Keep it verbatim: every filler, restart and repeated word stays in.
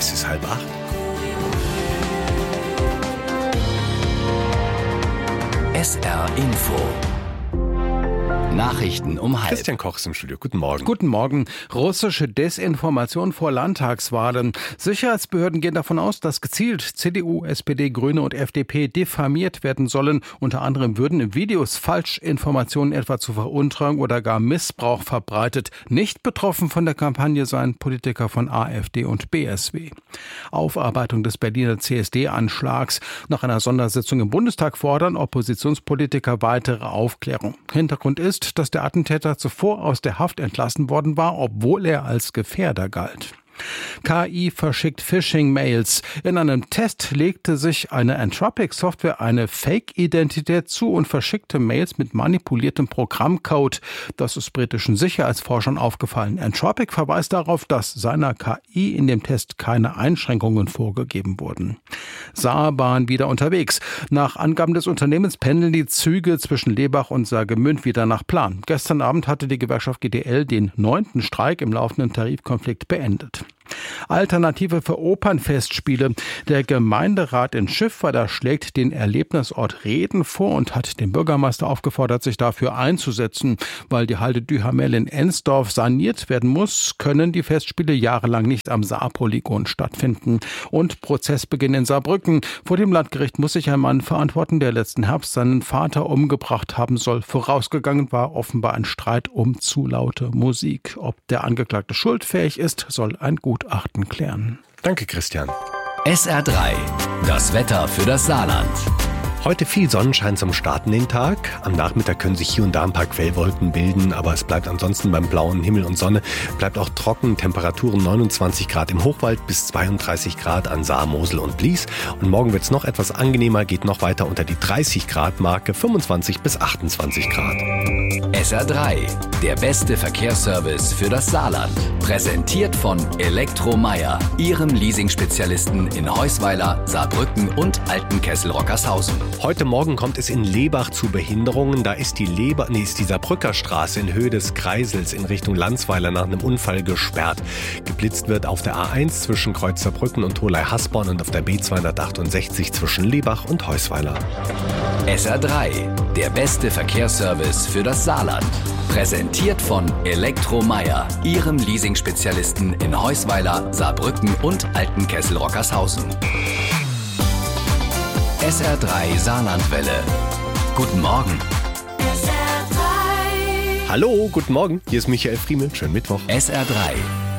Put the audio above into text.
Es ist halb acht. S R Info. Nachrichten um halb. Christian Koch ist im Studio. Guten Morgen. Guten Morgen. Russische Desinformation vor Landtagswahlen. Sicherheitsbehörden gehen davon aus, dass gezielt C D U, S P D, Grüne und F D P diffamiert werden sollen. Unter anderem würden in Videos Falschinformationen etwa zu Veruntreuung oder gar Missbrauch verbreitet. Nicht betroffen von der Kampagne seien Politiker von AfD und B S W. Aufarbeitung des Berliner C S D-Anschlags. Nach einer Sondersitzung im Bundestag fordern Oppositionspolitiker weitere Aufklärung. Hintergrund ist, dass der Attentäter zuvor aus der Haft entlassen worden war, obwohl er als Gefährder galt. K I verschickt Phishing-Mails. In einem Test legte sich eine Entropic-Software eine Fake-Identität zu und verschickte Mails mit manipuliertem Programmcode. Das ist britischen Sicherheitsforschern aufgefallen. Entropic verweist darauf, dass seiner K I in dem Test keine Einschränkungen vorgegeben wurden. Saarbahn wieder unterwegs. Nach Angaben des Unternehmens pendeln die Züge zwischen Lebach und Saargemünd wieder nach Plan. Gestern Abend hatte die Gewerkschaft G D L den neunten Streik im laufenden Tarifkonflikt beendet. Alternative für Opernfestspiele. Der Gemeinderat in Schiffweiler schlägt den Erlebnisort Reden vor und hat den Bürgermeister aufgefordert, sich dafür einzusetzen. Weil die Halde Duhamel in Ensdorf saniert werden muss, können die Festspiele jahrelang nicht am Saarpolygon stattfinden. Und Prozessbeginn in Saarbrücken. Vor dem Landgericht muss sich ein Mann verantworten, der letzten Herbst seinen Vater umgebracht haben soll. Vorausgegangen war offenbar ein Streit um zu laute Musik. Ob der Angeklagte schuldfähig ist, soll ein Gutachten klären. Danke, Christian. S R drei. Das Wetter für das Saarland. Heute viel Sonnenschein zum Starten den Tag. Am Nachmittag können sich hier und da ein paar Quellwolken bilden, aber es bleibt ansonsten beim blauen Himmel und Sonne. Bleibt auch trocken, Temperaturen neunundzwanzig Grad im Hochwald bis zweiunddreißig Grad an Saar, Mosel und Blies. Und morgen wird es noch etwas angenehmer, geht noch weiter unter die dreißig Grad Marke, fünfundzwanzig bis achtundzwanzig Grad. S R drei. Der beste Verkehrsservice für das Saarland. Präsentiert von Elektromeier, Ihrem Leasing-Spezialisten in Heusweiler, Saarbrücken und Altenkessel-Rockershausen. Heute Morgen kommt es in Lebach zu Behinderungen. Da ist die Leber, nee, ist die Saarbrücker Straße in Höhe des Kreisels in Richtung Landsweiler nach einem Unfall gesperrt. Geblitzt wird auf der A eins zwischen Kreuz Saarbrücken und Tholey-Hasborn und auf der B zweihundertachtundsechzig zwischen Lebach und Heusweiler. S R drei. Der beste Verkehrsservice für das Saarland. Präsentiert von Elektromeier, Ihrem Leasing-Spezialisten in Heusweiler, Saarbrücken und Altenkessel-Rockershausen. S R drei Saarlandwelle. Guten Morgen. Hallo, guten Morgen. Hier ist Michael Friemel. Schönen Mittwoch. S R drei.